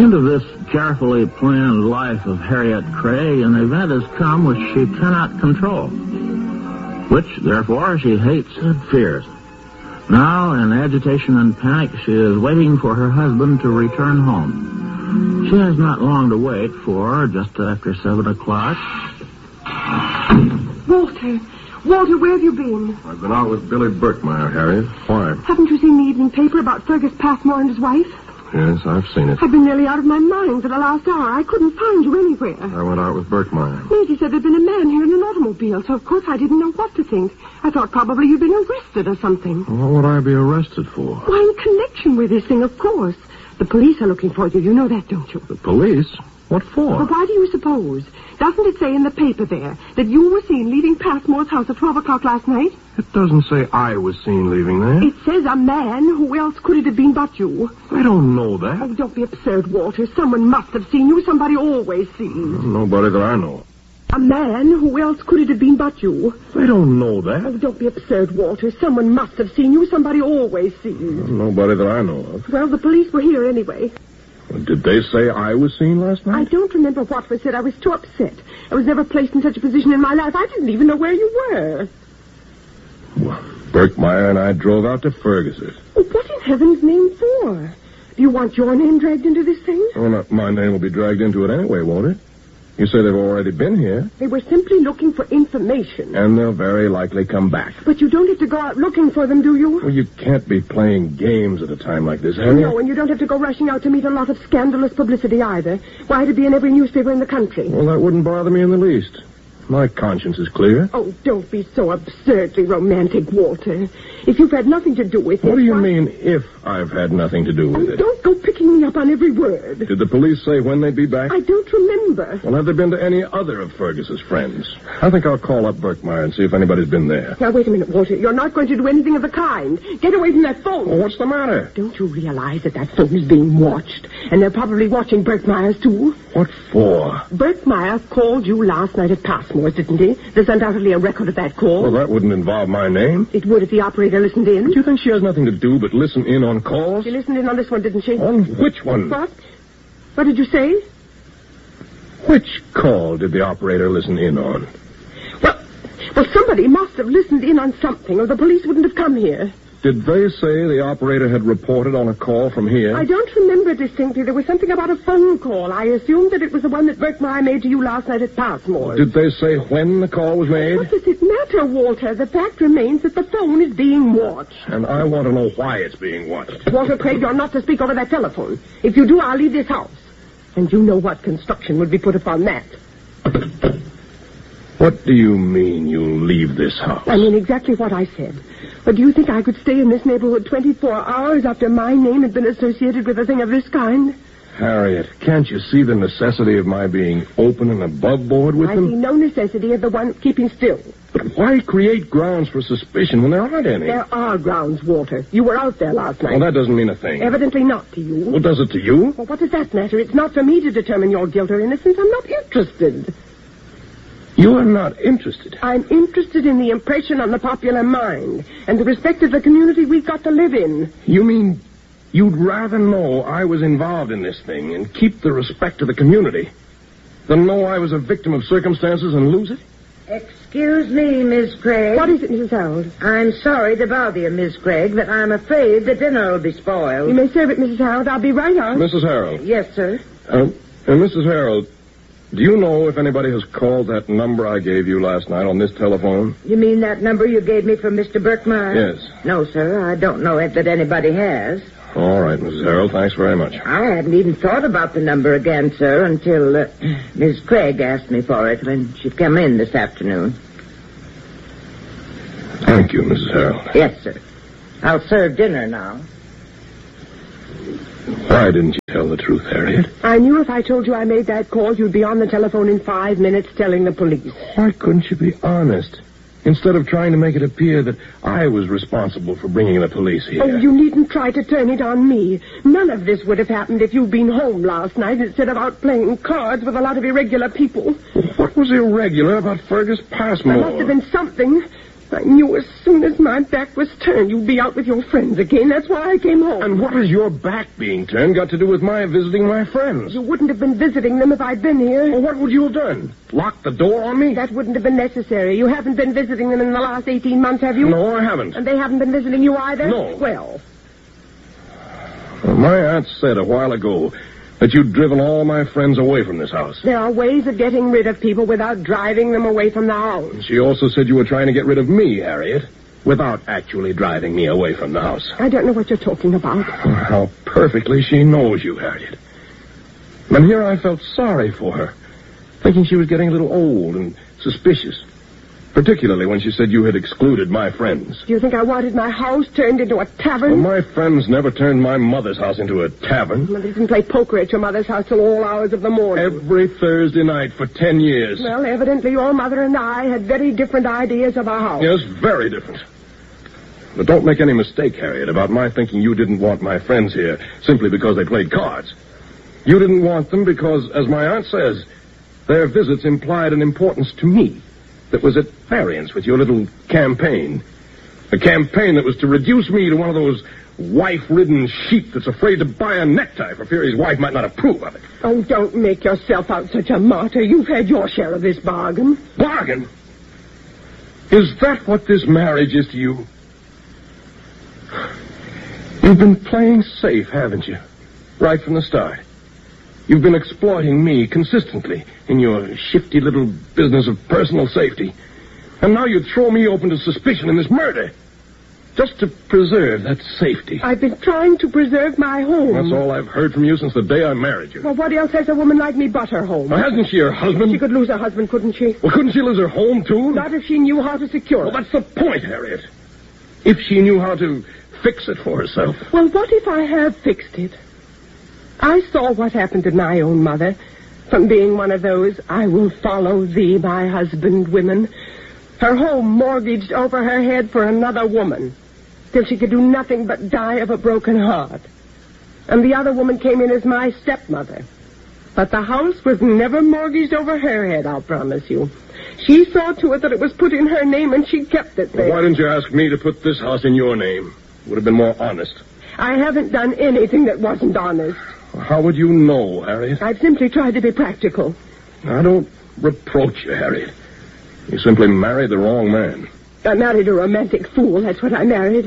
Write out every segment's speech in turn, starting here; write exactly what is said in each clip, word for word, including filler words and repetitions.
Into this carefully planned life of Harriet Craig, an event has come which she cannot control, which, therefore, she hates and fears. Now, in agitation and panic, she is waiting for her husband to return home. She has not long to wait, for just after seven o'clock... Walter, Walter, where have you been? I've been out with Billy Birkmeyer, Harriet. Why? Haven't you seen the evening paper about Fergus Passmore and his wife? Yes, I've seen it. I've been nearly out of my mind for the last hour. I couldn't find you anywhere. I went out with Birkmeyer. Maisie said there'd been a man here in an automobile, so of course I didn't know what to think. I thought probably you'd been arrested or something. What would I be arrested for? Why, in connection with this thing, of course. The police are looking for you. You know that, don't you? The police? What for? Well, why do you suppose? Doesn't it say in the paper there that you were seen leaving Passmore's house at twelve o'clock last night? It doesn't say I was seen leaving there. It says a man. Who else could it have been but you? I don't know that. Oh, don't be absurd, Walter. Someone must have seen you. Somebody always sees. Nobody that I know. A man? Who else could it have been but you? I don't know that. Oh, don't be absurd, Walter. Someone must have seen you. Somebody always sees. Nobody that I know of. Well, the police were here anyway. Did they say I was seen last night? I don't remember what was said. I was too upset. I was never placed in such a position in my life. I didn't even know where you were. Well, Birkmeyer and I drove out to Fergus's. Oh, what in heaven's name for? Do you want your name dragged into this thing? Oh, not my name will be dragged into it anyway, won't it? You say they've already been here. They were simply looking for information. And they'll very likely come back. But you don't have to go out looking for them, do you? Well, you can't be playing games at a time like this, Harriet. No, and you don't have to go rushing out to meet a lot of scandalous publicity either. Why, to be in every newspaper in the country. Well, that wouldn't bother me in the least. My conscience is clear. Oh, don't be so absurdly romantic, Walter. If you've had nothing to do with it... What do you why... mean, if I've had nothing to do with oh, it? Don't go picking me up on every word. Did the police say when they'd be back? I don't remember. Well, have they been to any other of Fergus's friends? I think I'll call up Birkmeyer and see if anybody's been there. Now, wait a minute, Walter. You're not going to do anything of the kind. Get away from that phone. Well, what's the matter? Don't you realize that that phone is being watched? And they're probably watching Birkmeyer's, too? What for? Birkmeyer called you last night at Passmore's, didn't he? There's undoubtedly a record of that call. Well, that wouldn't involve my name. It would if the operator listened in. Do you think she has nothing to do but listen in on calls? She listened in on this one, didn't she? On which one? What? What did you say? Which call did the operator listen in on? Well, well, somebody must have listened in on something, or the police wouldn't have come here. Did they say the operator had reported on a call from here? I don't remember distinctly. There was something about a phone call. I assumed that it was the one that Birkmeyer made to you last night at Passmore's. Did they say when the call was made? What does it matter, Walter? The fact remains that the phone is being watched. And I want to know why it's being watched. Walter Craig, you're not to speak over that telephone. If you do, I'll leave this house. And you know what construction would be put upon that. What do you mean you'll leave this house? I mean exactly what I said. But do you think I could stay in this neighborhood twenty-four hours after my name had been associated with a thing of this kind? Harriet, can't you see the necessity of my being open and above board with I them? see no necessity of the one keeping still. But why create grounds for suspicion when there aren't any? There are grounds, Walter. You were out there last night. Well, that doesn't mean a thing. Evidently not to you. Well, does it to you? Well, what does that matter? It's not for me to determine your guilt or innocence. I'm not interested. You are not interested? I'm interested in the impression on the popular mind and the respect of the community we've got to live in. You mean you'd rather know I was involved in this thing and keep the respect of the community than know I was a victim of circumstances and lose it? Excuse me, Miss Craig. What is it, Missus Harold? I'm sorry to bother you, Miss Craig, but I'm afraid the dinner will be spoiled. You may serve it, Missus Harold. I'll be right on. Missus Harold. Yes, sir. Uh, uh, Missus Harold, do you know if anybody has called that number I gave you last night on this telephone? You mean that number you gave me from Mister Birkmeyer? Yes. No, sir. I don't know if that anybody has. All right, Missus Harold. Thanks very much. I hadn't even thought about the number again, sir, until uh, Miss Craig asked me for it when she came in this afternoon. Thank you, Missus Harold. Yes, sir. I'll serve dinner now. Why didn't you tell the truth, Harriet? I knew if I told you I made that call, you'd be on the telephone in five minutes telling the police. Why couldn't you be honest? Instead of trying to make it appear that I was responsible for bringing the police here. Oh, you needn't try to turn it on me. None of this would have happened if you'd been home last night instead of out playing cards with a lot of irregular people. What was irregular about Fergus Passmore? There must have been something. I knew as soon as my back was turned you'd be out with your friends again. That's why I came home. And what has your back being turned got to do with my visiting my friends? You wouldn't have been visiting them if I'd been here. Well, what would you have done? Locked the door on me? That wouldn't have been necessary. You haven't been visiting them in the last eighteen months, have you? No, I haven't. And they haven't been visiting you either? No. Well. Well, my aunt said a while ago that you'd driven all my friends away from this house. There are ways of getting rid of people without driving them away from the house. She also said you were trying to get rid of me, Harriet, without actually driving me away from the house. I don't know what you're talking about. How perfectly she knows you, Harriet. And here I felt sorry for her, thinking she was getting a little old and suspicious. Particularly when she said you had excluded my friends. Do you think I wanted my house turned into a tavern? Well, my friends never turned my mother's house into a tavern. Well, they didn't play poker at your mother's house till all hours of the morning. Every Thursday night for ten years. Well, evidently your mother and I had very different ideas of our house. Yes, very different. But don't make any mistake, Harriet, about my thinking you didn't want my friends here simply because they played cards. You didn't want them because, as my aunt says, their visits implied an importance to me that was at variance with your little campaign. A campaign that was to reduce me to one of those wife-ridden sheep that's afraid to buy a necktie for fear his wife might not approve of it. Oh, don't make yourself out such a martyr. You've had your share of this bargain. Bargain? Is that what this marriage is to you? You've been playing safe, haven't you? Right from the start. You've been exploiting me consistently in your shifty little business of personal safety. And now you throw me open to suspicion in this murder. Just to preserve that safety. I've been trying to preserve my home. That's all I've heard from you since the day I married you. Well, what else has a woman like me but her home? Well, hasn't she her husband? She could lose her husband, couldn't she? Well, couldn't she lose her home, too? Not if she knew how to secure Well, it. that's the point, Harriet. If she knew how to fix it for herself. Well, what if I have fixed it? I saw what happened to my own mother from being one of those I will follow thee, my husband, women. Her home mortgaged over her head for another woman till she could do nothing but die of a broken heart. And the other woman came in as my stepmother. But the house was never mortgaged over her head, I'll promise you. She saw to it that it was put in her name, and she kept it there. Well, why didn't you ask me to put this house in your name? Would have been more honest. I haven't done anything that wasn't honest. How would you know, Harriet? I've simply tried to be practical. I don't reproach you, Harriet. You simply married the wrong man. I married a romantic fool. That's what I married.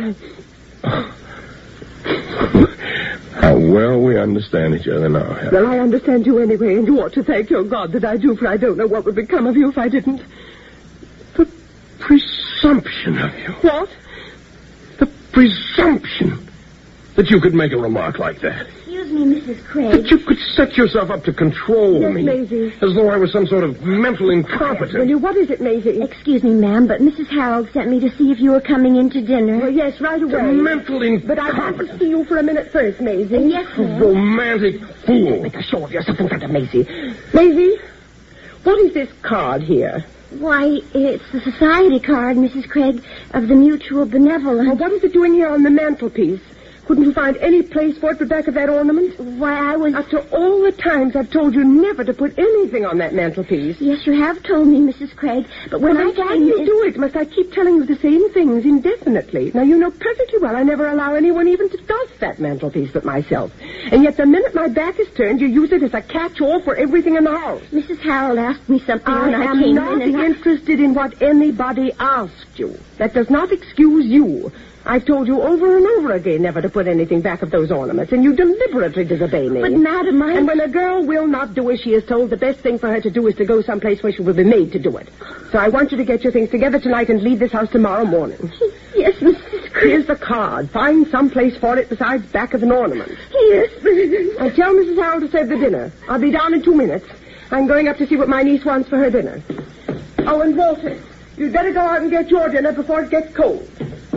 How well we understand each other now, Harriet. Well, I understand you anyway, and you ought to thank your God that I do, for I don't know what would become of you if I didn't. The presumption of you. What? The presumption that you could make a remark like that. Excuse me, Missus Craig. That you could set yourself up to control Yes, me. Maisie. As though I was some sort of mental incompetent. Will you, what is it, Maisie? Excuse me, ma'am, but Missus Harold sent me to see if you were coming in to dinner. Well, yes, right The away. mental incompetent. But I'd like to see you for a minute first, Maisie. Yes, ma'am. Romantic fool. Make a show of yourself in front of Maisie. Maisie, what is this card here? Why, it's the society card, Missus Craig, of the Mutual Benevolence. Well, what is it doing here on the mantelpiece? Couldn't you find any place for it but back of that ornament? Why, I was... After all the times I've told you never to put anything on that mantelpiece. Yes, you have told me, Missus Craig, but when Well, I then why came do you in... do it? Must I keep telling you the same things indefinitely? Now, you know perfectly well I never allow anyone even to dust that mantelpiece but myself. And yet the minute my back is turned, you use it as a catch-all for everything in the house. Missus Harold asked me something I when I am came not in, and I... interested in what anybody asked you. That does not excuse you. I've told you over and over again never to put anything back of those ornaments, and you deliberately disobey me. But, Madam, I... And when a girl will not do as she is told, the best thing for her to do is to go someplace where she will be made to do it. So I want you to get your things together tonight and leave this house tomorrow morning. Yes, Missus Craig. Here's the card. Find some place for it besides back of an ornament. Yes, Missus And tell Missus Harold to save the dinner. I'll be down in two minutes. I'm going up to see what my niece wants for her dinner. Oh, and Walter, you'd better go out and get your dinner before it gets cold.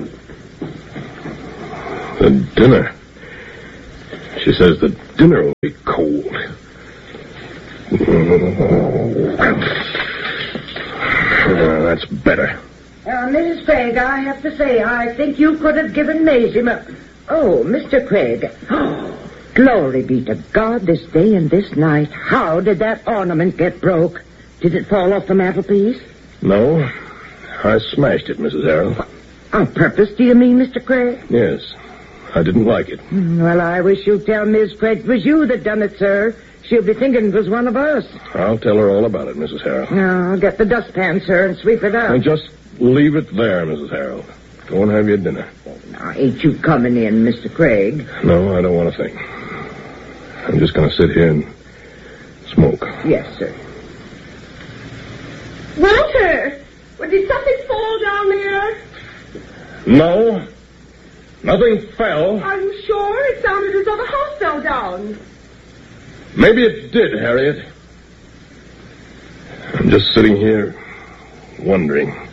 The dinner. She says the dinner will be cold. Uh, that's better. Uh, Missus Craig, I have to say, I think you could have given Maisie... Ma- oh, Mister Craig. Oh, glory be to God this day and this night. How did that ornament get broke? Did it fall off the mantelpiece? No. I smashed it, Missus Harold. On purpose, do you mean, Mister Craig? Yes. I didn't like it. Well, I wish you'd tell Miss Craig it was you that done it, sir. She'll be thinking it was one of us. I'll tell her all about it, Missus Harold. Now, I'll get the dustpan, sir, and sweep it up. And just leave it there, Missus Harold. Go and have your dinner. Now, ain't you coming in, Mister Craig? No, I don't want to think. I'm just going to sit here and smoke. Yes, sir. Walter! Well, did something fall down there? No. Nothing fell. Are you sure? It sounded as though the house fell down. Maybe it did, Harriet. I'm just sitting here wondering.